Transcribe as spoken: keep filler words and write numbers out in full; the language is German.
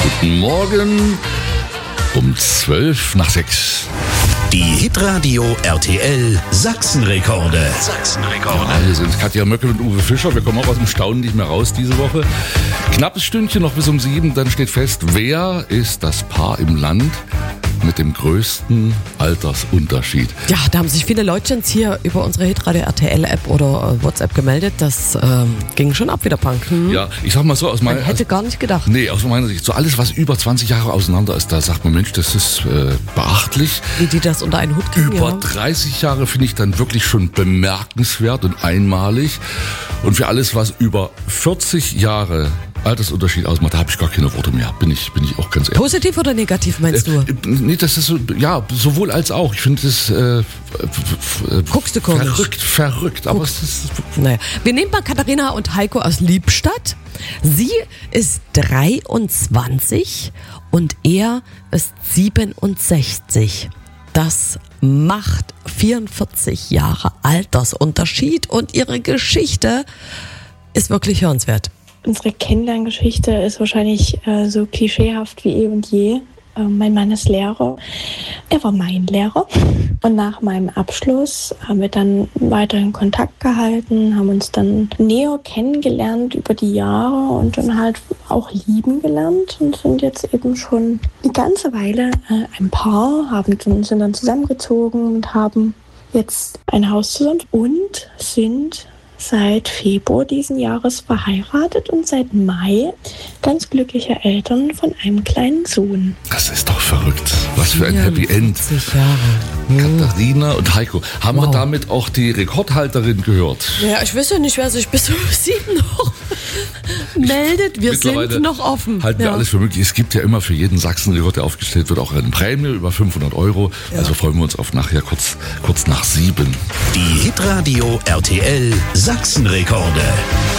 Guten Morgen um zwölf nach sechs. Die Hitradio R T L Sachsenrekorde. Sachsenrekorde. Ja, hier sind Katja Möcke und Uwe Fischer. Wir kommen auch aus dem Staunen nicht mehr raus diese Woche. Knappes Stündchen noch bis um sieben, dann steht fest, wer ist das Paar im Land mit dem größten Altersunterschied? Ja, da haben sich viele Leutchens hier über unsere Hitradio R T L-App oder äh, WhatsApp gemeldet. Das ähm, ging schon ab wie der Punk. Hm? Ja, ich sag mal so, aus meiner Man hätte gar nicht gedacht. Nee, aus meiner Sicht, so alles, was über zwanzig Jahre auseinander ist, da sagt man, Mensch, das ist äh, beachtlich. Wie die das unter einen Hut kriegen, Über ja. dreißig Jahre finde ich dann wirklich schon bemerkenswert und einmalig. Und für alles, was über vierzig Jahre Altersunterschied ausmacht, da habe ich gar keine Worte mehr. Bin ich, bin ich auch ganz ehrlich. Positiv oder negativ, meinst du? Äh, nee, das ist so, ja, sowohl als auch. Ich finde das äh, Guckst du komisch? verrückt, verrückt. Aber es ist, Naja. Wir nehmen mal Katharina und Heiko aus Liebstadt. Sie ist dreiundzwanzig und er ist siebenundsechzig. Das macht vierundvierzig Jahre Altersunterschied und ihre Geschichte ist wirklich hörenswert. Unsere Kennenlerngeschichte ist wahrscheinlich äh, so klischeehaft wie eh und je. Äh, mein Mann ist Lehrer. Er war mein Lehrer. Und nach meinem Abschluss haben wir dann weiterhin Kontakt gehalten, haben uns dann näher kennengelernt über die Jahre und dann halt auch lieben gelernt und sind jetzt eben schon eine ganze Weile äh, ein Paar, haben, sind dann zusammengezogen und haben jetzt ein Haus zusammen und sind seit Februar diesen Jahres verheiratet und seit Mai ganz glückliche Eltern von einem kleinen Sohn. das ist doch verrückt. Was für ein Happy End. vierundvierzig Jahre. Katharina und Heiko. Haben Wow. wir damit auch die Rekordhalterin gehört? Ja, ich weiß ja nicht, wer sich bis um sieben noch meldet. Wir Mittlerweile sind noch offen. Halten wir Ja. alles für möglich. Es gibt ja immer für jeden Sachsenrekord, der aufgestellt wird, auch eine Prämie über fünfhundert Euro. Also freuen wir uns auf nachher kurz, kurz nach sieben. Die Hitradio R T L Sachsenrekorde.